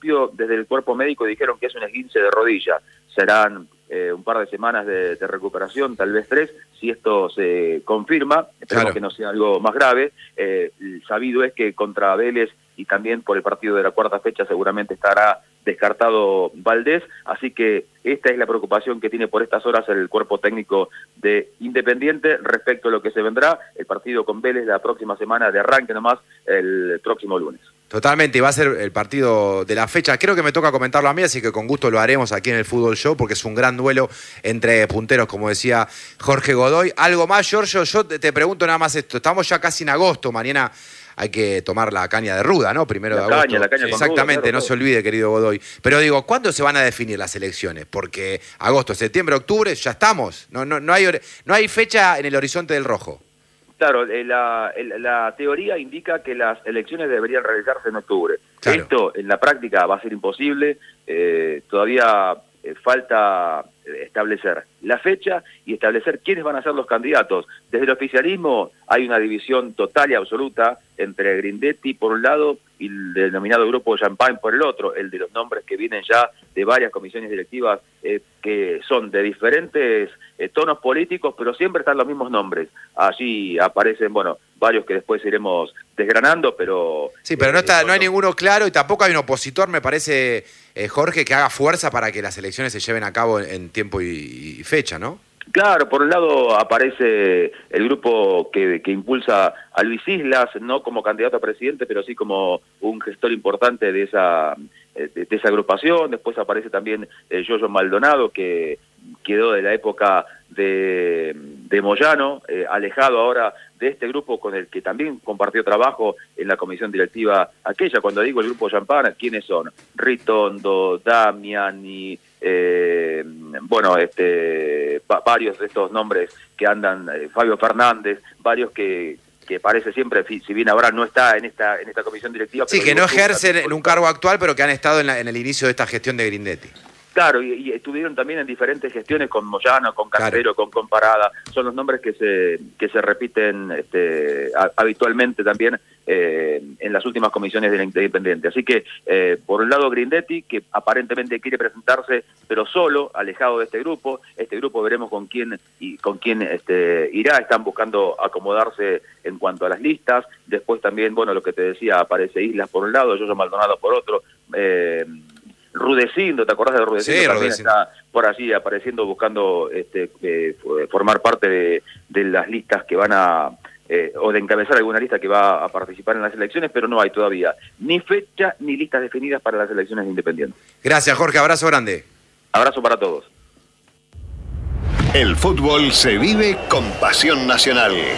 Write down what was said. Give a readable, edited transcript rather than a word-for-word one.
principio, desde el cuerpo médico dijeron que es un esguince de rodilla. Serán un par de semanas de recuperación, tal vez 3, si esto se confirma, esperemos que no sea algo más grave. Sabido es que contra Vélez y también por el partido de la cuarta fecha seguramente estará descartado Valdés, así que esta es la preocupación que tiene por estas horas el cuerpo técnico de Independiente respecto a lo que se vendrá, el partido con Vélez la próxima semana, de arranque nomás, el próximo lunes. Totalmente, y va a ser el partido de la fecha. Creo que me toca comentarlo a mí, así que con gusto lo haremos aquí en el Fútbol Show, porque es un gran duelo entre punteros, como decía Jorge Godoy. ¿Algo más, Giorgio? Yo te pregunto nada más esto. Estamos ya casi en agosto, mañana hay que tomar la caña de ruda, ¿no? Primero de agosto. La caña exactamente, ruda, claro, no se olvide, querido Godoy. Pero digo, ¿cuándo se van a definir las elecciones? Porque agosto, septiembre, octubre, ya estamos. No hay fecha en el horizonte del rojo. Claro, la teoría indica que las elecciones deberían realizarse en octubre. Claro. Esto en la práctica va a ser imposible, todavía falta establecer la fecha y establecer quiénes van a ser los candidatos. Desde el oficialismo hay una división total y absoluta entre Grindetti por un lado y el denominado grupo Champagne por el otro, el de los nombres que vienen ya de varias comisiones directivas que son de diferentes tonos políticos, pero siempre están los mismos nombres. Allí aparecen, bueno, varios que después iremos desgranando, pero... Sí, pero no hay ninguno claro y tampoco hay un opositor, me parece, Jorge, que haga fuerza para que las elecciones se lleven a cabo en tiempo y fecha, ¿no? Claro, por un lado aparece el grupo que impulsa a Luis Islas, no como candidato a presidente, pero sí como un gestor importante de esa agrupación. Después aparece también Yoyo Maldonado, que quedó de la época de Moyano, alejado ahora de este grupo con el que también compartió trabajo en la comisión directiva aquella. Cuando digo el grupo Champana, ¿quiénes son? Ritondo, Damiani, varios de estos nombres que andan, Fabio Fernández, varios que parece siempre, si bien ahora no está en esta comisión directiva... Sí, que no ejercen en un cargo actual, pero que han estado en el inicio de esta gestión de Grindetti. Claro, y estuvieron también en diferentes gestiones con Moyano, con Castero, claro, con Parada. Son los nombres que se repiten habitualmente también en las últimas comisiones de Independiente. Así que, por un lado, Grindetti, que aparentemente quiere presentarse, pero solo, alejado de este grupo. Este grupo veremos con quién irá. Están buscando acomodarse en cuanto a las listas. Después también, bueno, lo que te decía, aparece Islas por un lado, Yoyo Maldonado por otro. Rudecindo, ¿te acordás de Rudecindo? Sí, también Rudecindo está por allí apareciendo, buscando formar parte de las listas que van a, o de encabezar alguna lista que va a participar en las elecciones, pero no hay todavía ni fecha ni listas definidas para las elecciones independientes. Gracias, Jorge, abrazo grande. Abrazo para todos. El fútbol se vive con pasión nacional.